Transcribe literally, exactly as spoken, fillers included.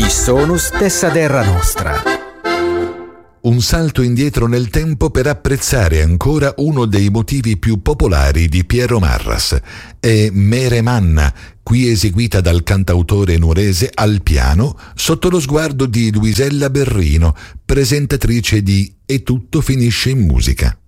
I sonus dessa terra nostra. Un salto indietro nel tempo per apprezzare ancora uno dei motivi più popolari di Piero Marras. È Mere Manna, qui eseguita dal cantautore nuorese al piano sotto lo sguardo di Luisella Berrino, presentatrice di E tutto finisce in musica.